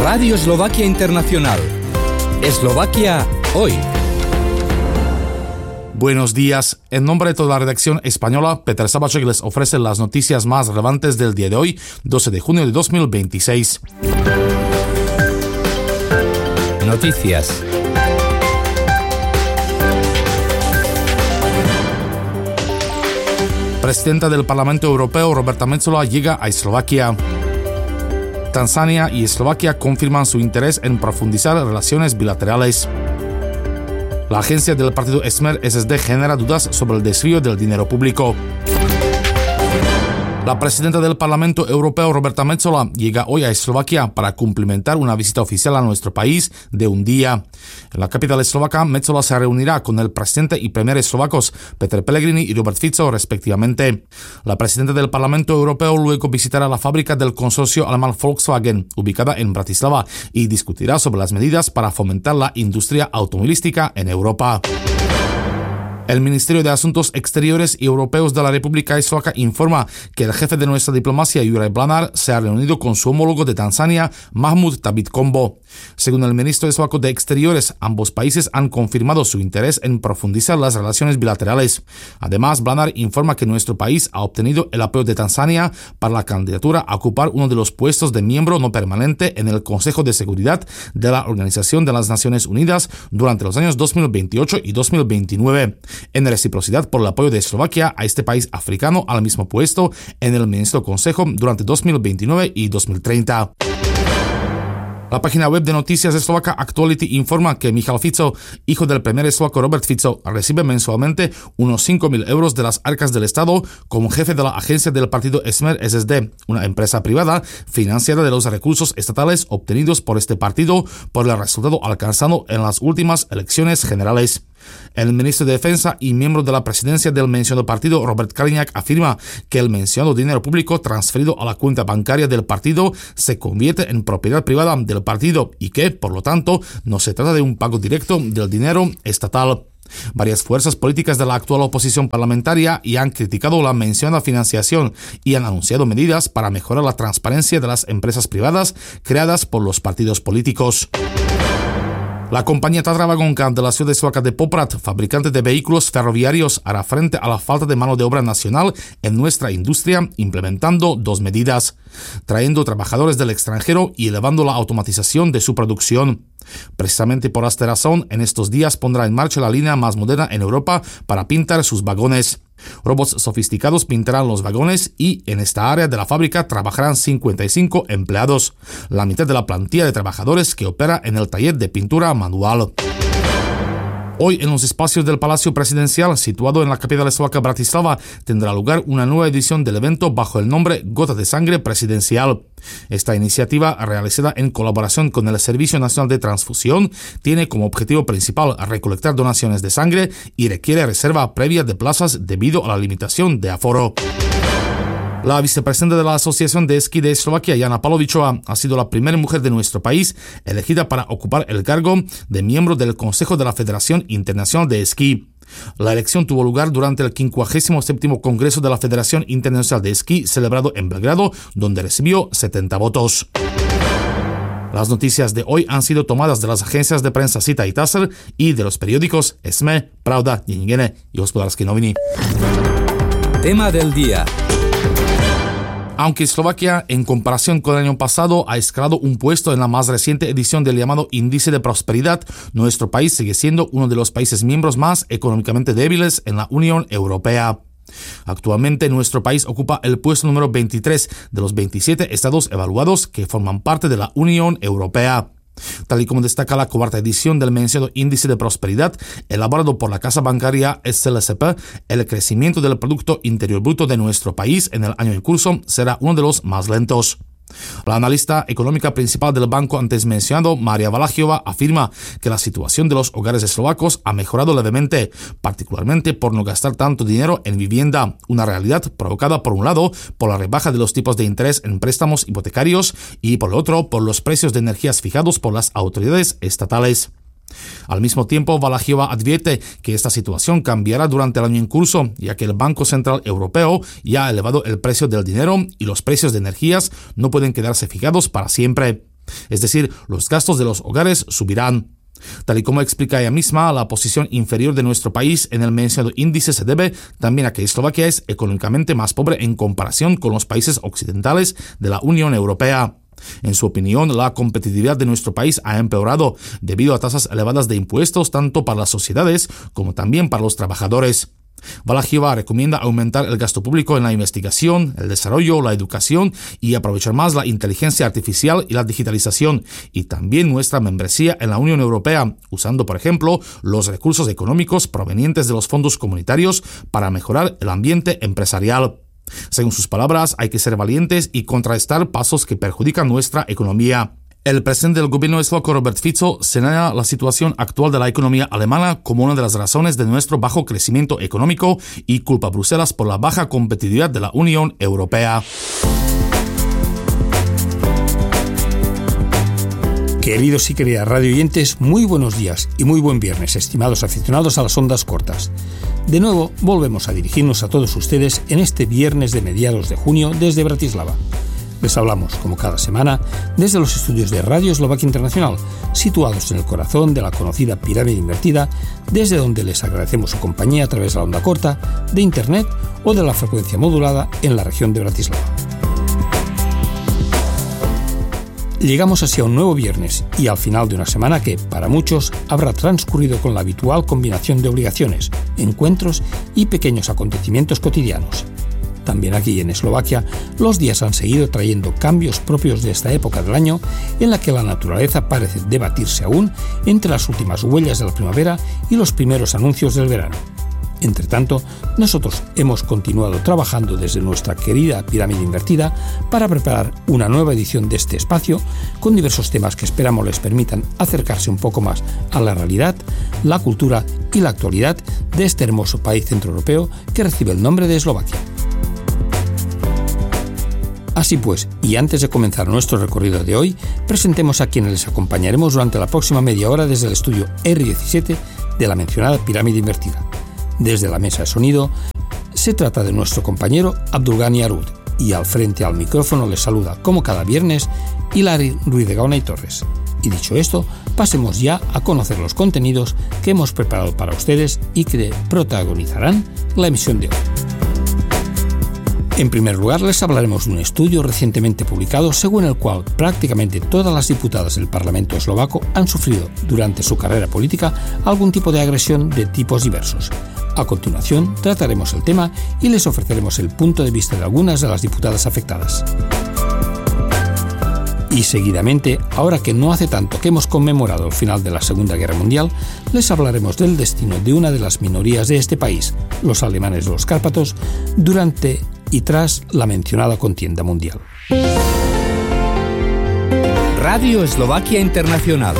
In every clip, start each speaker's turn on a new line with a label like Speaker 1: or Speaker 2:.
Speaker 1: Radio Eslovaquia Internacional. Eslovaquia hoy.
Speaker 2: Buenos días. En nombre de toda la redacción española, Peter Sabacek les ofrece las noticias más relevantes del día de hoy, 12 de junio de 2026.
Speaker 1: Noticias.
Speaker 2: Presidenta del Parlamento Europeo, Roberta Metsola, llega a Eslovaquia. Tanzania y Eslovaquia confirman su interés en profundizar relaciones bilaterales. La agencia del partido Smer SSD genera dudas sobre el desvío del dinero público. La presidenta del Parlamento Europeo, Roberta Metsola, llega hoy a Eslovaquia para cumplimentar una visita oficial a nuestro país de un día. En la capital eslovaca, Metsola se reunirá con el presidente y premier eslovacos, Peter Pellegrini y Robert Fico, respectivamente. La presidenta del Parlamento Europeo luego visitará la fábrica del consorcio alemán Volkswagen, ubicada en Bratislava, y discutirá sobre las medidas para fomentar la industria automovilística en Europa. El Ministerio de Asuntos Exteriores y Europeos de la República Eslovaca informa que el jefe de nuestra diplomacia, Juraj Blanár, se ha reunido con su homólogo de Tanzania, Mahmoud Thabit Kombo. Según el ministro eslovaco de Exteriores, ambos países han confirmado su interés en profundizar las relaciones bilaterales. Además, Blanár informa que nuestro país ha obtenido el apoyo de Tanzania para la candidatura a ocupar uno de los puestos de miembro no permanente en el Consejo de Seguridad de la Organización de las Naciones Unidas durante los años 2028 y 2029. En reciprocidad por el apoyo de Eslovaquia a este país africano al mismo puesto en el Ministro Consejo durante 2029 y 2030. La página web de noticias eslovaca Actuality informa que Michal Fico, hijo del primer eslovaco Robert Fico, recibe mensualmente unos 5.000 euros de las arcas del Estado como jefe de la agencia del partido Smer SSD, una empresa privada financiada de los recursos estatales obtenidos por este partido por el resultado alcanzado en las últimas elecciones generales. El ministro de Defensa y miembro de la presidencia del mencionado partido, Robert Kaliňák, afirma que el mencionado dinero público transferido a la cuenta bancaria del partido se convierte en propiedad privada del partido y que, por lo tanto, no se trata de un pago directo del dinero estatal. Varias fuerzas políticas de la actual oposición parlamentaria ya han criticado la mencionada financiación y han anunciado medidas para mejorar la transparencia de las empresas privadas creadas por los partidos políticos. La compañía Tatra Vagonka de la ciudad eslovaca de Poprad, fabricante de vehículos ferroviarios, hará frente a la falta de mano de obra nacional en nuestra industria, implementando dos medidas: trayendo trabajadores del extranjero y elevando la automatización de su producción. Precisamente por esta razón, en estos días pondrá en marcha la línea más moderna en Europa para pintar sus vagones. Robots sofisticados pintarán los vagones y en esta área de la fábrica trabajarán 55 empleados, la mitad de la plantilla de trabajadores que opera en el taller de pintura manual. Hoy, en los espacios del Palacio Presidencial, situado en la capital eslovaca Bratislava, tendrá lugar una nueva edición del evento bajo el nombre Gota de Sangre Presidencial. Esta iniciativa, realizada en colaboración con el Servicio Nacional de Transfusión, tiene como objetivo principal recolectar donaciones de sangre y requiere reserva previa de plazas debido a la limitación de aforo. La vicepresidenta de la Asociación de Esquí de Eslovaquia, Jana Palovičová, ha sido la primera mujer de nuestro país elegida para ocupar el cargo de miembro del Consejo de la Federación Internacional de Esquí. La elección tuvo lugar durante el 57º Congreso de la Federación Internacional de Esquí, celebrado en Belgrado, donde recibió 70 votos. Las noticias de hoy han sido tomadas de las agencias de prensa Sita y TASR y de los periódicos SME, Pravda, Denník y Hospodářské noviny.
Speaker 1: Tema del día.
Speaker 2: Aunque Eslovaquia, en comparación con el año pasado, ha escalado un puesto en la más reciente edición del llamado Índice de Prosperidad, nuestro país sigue siendo uno de los países miembros más económicamente débiles en la Unión Europea. Actualmente, nuestro país ocupa el puesto número 23 de los 27 estados evaluados que forman parte de la Unión Europea. Tal y como destaca la cuarta edición del mencionado Índice de Prosperidad, elaborado por la casa bancaria SLSP, el crecimiento del Producto Interior Bruto de nuestro país en el año en curso será uno de los más lentos. La analista económica principal del banco antes mencionado, Maria Valachiová, afirma que la situación de los hogares eslovacos ha mejorado levemente, particularmente por no gastar tanto dinero en vivienda, una realidad provocada por un lado por la rebaja de los tipos de interés en préstamos hipotecarios y por el otro por los precios de energías fijados por las autoridades estatales. Al mismo tiempo, Valachiová advierte que esta situación cambiará durante el año en curso, ya que el Banco Central Europeo ya ha elevado el precio del dinero y los precios de energías no pueden quedarse fijados para siempre. Es decir, los gastos de los hogares subirán. Tal y como explica ella misma, la posición inferior de nuestro país en el mencionado índice se debe también a que Eslovaquia es económicamente más pobre en comparación con los países occidentales de la Unión Europea. En su opinión, la competitividad de nuestro país ha empeorado debido a tasas elevadas de impuestos tanto para las sociedades como también para los trabajadores. Valachieva recomienda aumentar el gasto público en la investigación, el desarrollo, la educación y aprovechar más la inteligencia artificial y la digitalización, y también nuestra membresía en la Unión Europea, usando, por ejemplo, los recursos económicos provenientes de los fondos comunitarios para mejorar el ambiente empresarial. Según sus palabras, hay que ser valientes y contrarrestar pasos que perjudican nuestra economía. El presidente del gobierno eslovaco, Robert Fico, señala la situación actual de la economía alemana como una de las razones de nuestro bajo crecimiento económico y culpa a Bruselas por la baja competitividad de la Unión Europea.
Speaker 3: Queridos y queridas radioyentes, muy buenos días y muy buen viernes, estimados aficionados a las ondas cortas. De nuevo, volvemos a dirigirnos a todos ustedes en este viernes de mediados de junio desde Bratislava. Les hablamos, como cada semana, desde los estudios de Radio Eslovaquia Internacional, situados en el corazón de la conocida pirámide invertida, desde donde les agradecemos su compañía a través de la onda corta, de Internet o de la frecuencia modulada en la región de Bratislava. Llegamos así a un nuevo viernes y al final de una semana que, para muchos, habrá transcurrido con la habitual combinación de obligaciones, encuentros y pequeños acontecimientos cotidianos. También aquí en Eslovaquia, los días han seguido trayendo cambios propios de esta época del año en la que la naturaleza parece debatirse aún entre las últimas huellas de la primavera y los primeros anuncios del verano. Entre tanto, nosotros hemos continuado trabajando desde nuestra querida pirámide invertida para preparar una nueva edición de este espacio con diversos temas que esperamos les permitan acercarse un poco más a la realidad, la cultura y la actualidad de este hermoso país centroeuropeo que recibe el nombre de Eslovaquia. Así pues, y antes de comenzar nuestro recorrido de hoy, presentemos a quienes les acompañaremos durante la próxima media hora desde el estudio R17 de la mencionada pirámide invertida. Desde la mesa de sonido, se trata de nuestro compañero Abdulgani Arud, y al frente al micrófono les saluda, como cada viernes, Hilari Ruiz de Gaona y Torres. Y dicho esto, pasemos ya a conocer los contenidos que hemos preparado para ustedes y que protagonizarán la emisión de hoy. En primer lugar, les hablaremos de un estudio recientemente publicado según el cual prácticamente todas las diputadas del Parlamento eslovaco han sufrido durante su carrera política algún tipo de agresión de tipos diversos. A continuación, trataremos el tema y les ofreceremos el punto de vista de algunas de las diputadas afectadas. Y seguidamente, ahora que no hace tanto que hemos conmemorado el final de la Segunda Guerra Mundial, les hablaremos del destino de una de las minorías de este país, los alemanes de los Cárpatos, durante y tras la mencionada contienda mundial.
Speaker 1: Radio Eslovaquia Internacional.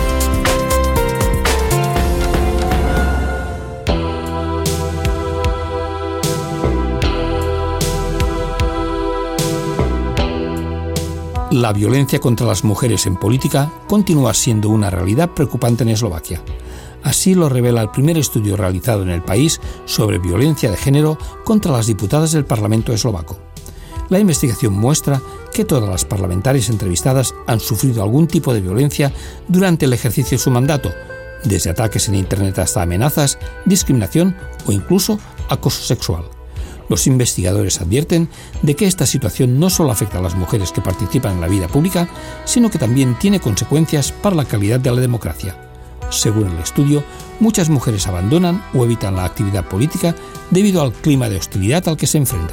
Speaker 3: La violencia contra las mujeres en política continúa siendo una realidad preocupante en Eslovaquia. Así lo revela el primer estudio realizado en el país sobre violencia de género contra las diputadas del Parlamento eslovaco. La investigación muestra que todas las parlamentarias entrevistadas han sufrido algún tipo de violencia durante el ejercicio de su mandato, desde ataques en Internet hasta amenazas, discriminación o incluso acoso sexual. Los investigadores advierten de que esta situación no solo afecta a las mujeres que participan en la vida pública, sino que también tiene consecuencias para la calidad de la democracia. Según el estudio, muchas mujeres abandonan o evitan la actividad política debido al clima de hostilidad al que se enfrentan.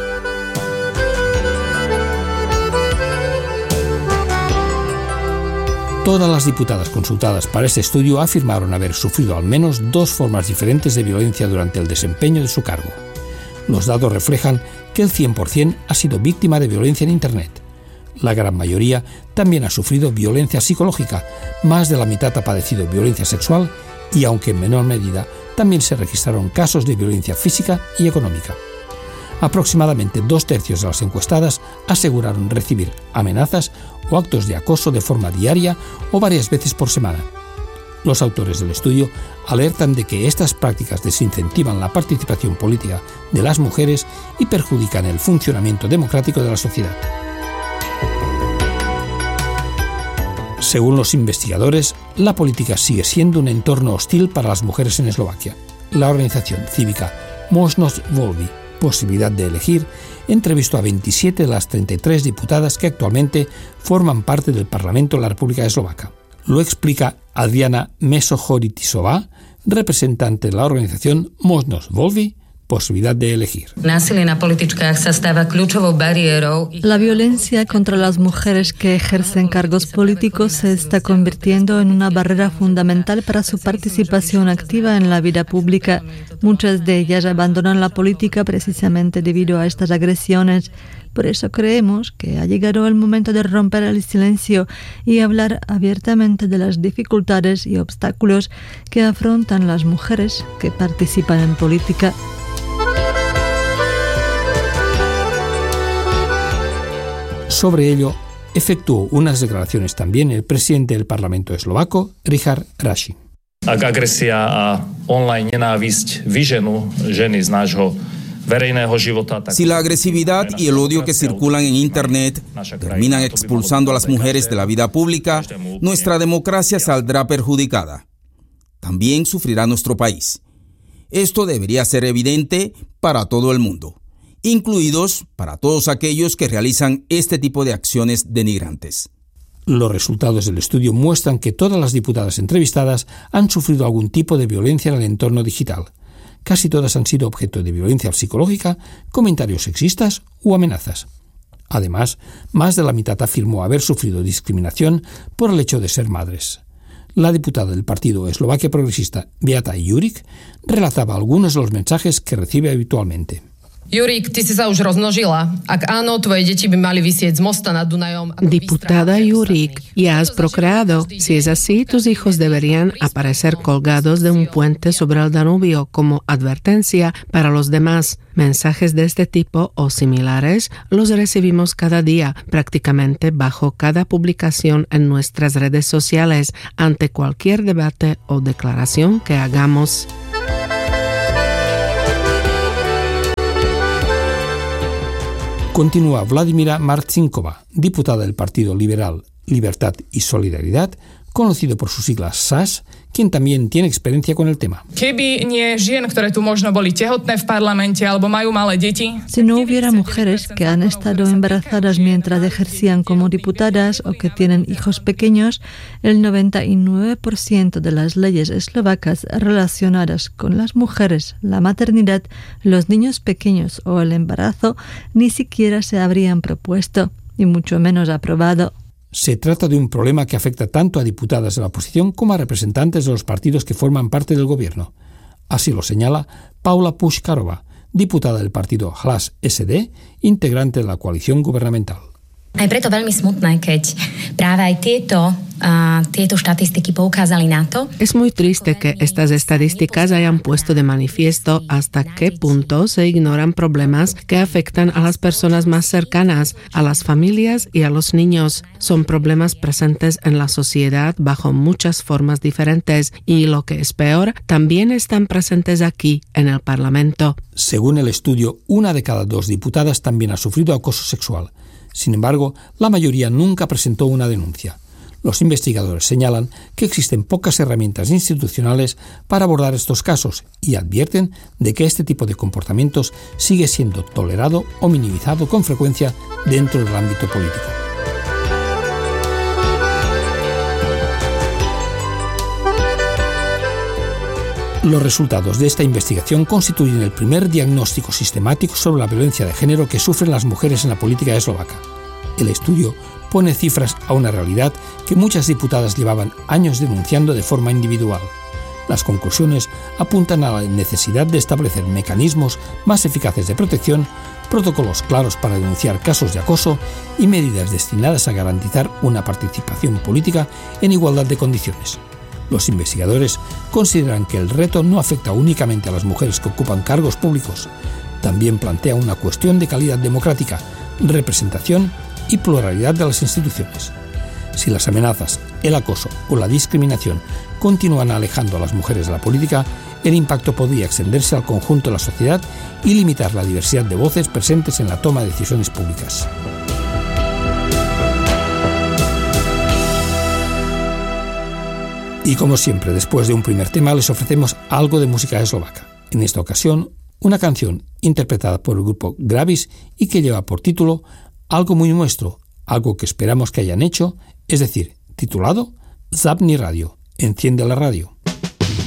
Speaker 3: Todas las diputadas consultadas para este estudio afirmaron haber sufrido al menos 2 formas diferentes de violencia durante el desempeño de su cargo. Los datos reflejan que el 100% ha sido víctima de violencia en Internet. La gran mayoría también ha sufrido violencia psicológica, más de la mitad ha padecido violencia sexual y, aunque en menor medida, también se registraron casos de violencia física y económica. Aproximadamente 2/3 de las encuestadas aseguraron recibir amenazas o actos de acoso de forma diaria o varias veces por semana. Los autores del estudio alertan de que estas prácticas desincentivan la participación política de las mujeres y perjudican el funcionamiento democrático de la sociedad. Según los investigadores, la política sigue siendo un entorno hostil para las mujeres en Eslovaquia. La organización cívica Možnosť voľby, posibilidad de elegir, entrevistó a 27 de las 33 diputadas que actualmente forman parte del Parlamento de la República Eslovaca. Lo explica Adriana Mesochoritisová, representante de la organización Možnosť voľby, posibilidad de elegir.
Speaker 4: La violencia contra las mujeres que ejercen cargos políticos se está convirtiendo en una barrera fundamental para su participación activa en la vida pública. Muchas de ellas abandonan la política precisamente debido a estas agresiones. Por eso creemos que ha llegado el momento de romper el silencio y hablar abiertamente de las dificultades y obstáculos que afrontan las mujeres que participan en política.
Speaker 3: Sobre ello, efectuó unas declaraciones también el presidente del Parlamento eslovaco, Richard Raši.
Speaker 5: Ak agresia a online nenávisť vyženú ženy z nášho verejného života.
Speaker 6: Si la agresividad y el odio que circulan en Internet terminan expulsando a las mujeres de la vida pública, nuestra democracia saldrá perjudicada. También sufrirá nuestro país. Esto debería ser evidente para todo el mundo, incluidos para todos aquellos que realizan este tipo de acciones denigrantes.
Speaker 3: Los resultados del estudio muestran que todas las diputadas entrevistadas han sufrido algún tipo de violencia en el entorno digital. Casi todas han sido objeto de violencia psicológica, comentarios sexistas u amenazas. Además, más de la mitad afirmó haber sufrido discriminación por el hecho de ser madres. La diputada del partido Eslovaquia Progresista, Beata Juric, relataba algunos de los mensajes que recibe habitualmente.
Speaker 7: Juric, ty si sa už rozmnožila. Ak áno, tvoje deti by mali visieť z mosta nad Dunajom.
Speaker 8: Diputada Juric, ya has procreado. Si es así, tus hijos deberían aparecer colgados de un puente sobre el Danubio como advertencia para los demás. Mensajes de este tipo o similares los recibimos cada día, prácticamente bajo cada publicación en nuestras redes sociales, ante cualquier debate o declaración que hagamos.
Speaker 3: Continúa Vladimira Marcinková, diputada del Partido Liberal, Libertad y Solidaridad, conocido por sus siglas SAS, quien también tiene experiencia con el tema.
Speaker 4: Si no hubiera mujeres que han estado embarazadas mientras ejercían como diputadas o que tienen hijos pequeños, el 99% de las leyes eslovacas relacionadas con las mujeres, la maternidad, los niños pequeños o el embarazo ni siquiera se habrían propuesto, y mucho menos aprobado.
Speaker 3: Se trata de un problema que afecta tanto a diputadas de la oposición como a representantes de los partidos que forman parte del gobierno. Así lo señala Paula Puškarová, diputada del partido Hlas SD, integrante de la coalición gubernamental.
Speaker 9: Aj preto veľmi smutné, keď práve aj tieto štatistiky poukázali na to.
Speaker 8: Es muy triste que estas estadísticas hayan puesto de manifiesto hasta qué punto se ignoran problemas que afectan a las personas más cercanas, a las familias y a los niños. Son problemas presentes en la sociedad bajo muchas formas diferentes y, lo que es peor, también están presentes aquí, en el Parlamento.
Speaker 3: Según el estudio, 1 de cada 2 diputadas también ha sufrido acoso sexual. Sin embargo, la mayoría nunca presentó una denuncia. Los investigadores señalan que existen pocas herramientas institucionales para abordar estos casos y advierten de que este tipo de comportamientos sigue siendo tolerado o minimizado con frecuencia dentro del ámbito político. Los resultados de esta investigación constituyen el primer diagnóstico sistemático sobre la violencia de género que sufren las mujeres en la política eslovaca. El estudio pone cifras a una realidad que muchas diputadas llevaban años denunciando de forma individual. Las conclusiones apuntan a la necesidad de establecer mecanismos más eficaces de protección, protocolos claros para denunciar casos de acoso y medidas destinadas a garantizar una participación política en igualdad de condiciones. Los investigadores consideran que el reto no afecta únicamente a las mujeres que ocupan cargos públicos, también plantea una cuestión de calidad democrática, representación y pluralidad de las instituciones. Si las amenazas, el acoso o la discriminación continúan alejando a las mujeres de la política, el impacto podría extenderse al conjunto de la sociedad y limitar la diversidad de voces presentes en la toma de decisiones públicas. Y como siempre, después de un primer tema, les ofrecemos algo de música eslovaca. En esta ocasión, una canción interpretada por el grupo Gravis y que lleva por título Algo muy nuestro, algo que esperamos que hayan hecho, es decir, titulado Zapni Radio, enciende la radio.